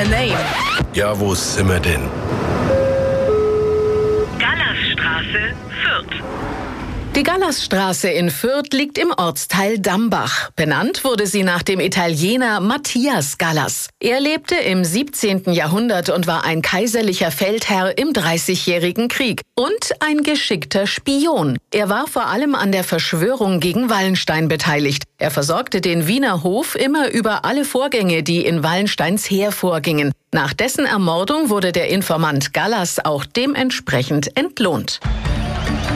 a Name. Ja, wo sind wir denn? Gallasstraße, Fürth. Die Gallasstraße in Fürth liegt im Ortsteil Dambach. Benannt wurde sie nach dem Italiener Matthias Gallas. Er lebte im 17. Jahrhundert und war ein kaiserlicher Feldherr im Dreißigjährigen Krieg und ein geschickter Spion. Er war vor allem an der Verschwörung gegen Wallenstein beteiligt. Er versorgte den Wiener Hof immer über alle Vorgänge, die in Wallensteins Heer vorgingen. Nach dessen Ermordung wurde der Informant Gallas auch dementsprechend entlohnt.